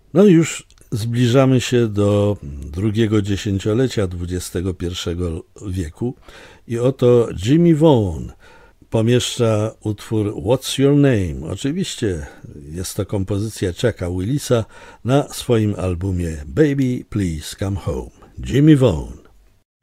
No i już zbliżamy się do drugiego dziesięciolecia XXI wieku i oto Jimmy Vaughan pomieszcza utwór What's Your Name? Oczywiście jest to kompozycja Chucka Willisa na swoim albumie Baby Please Come Home. Jimmy Vaughan.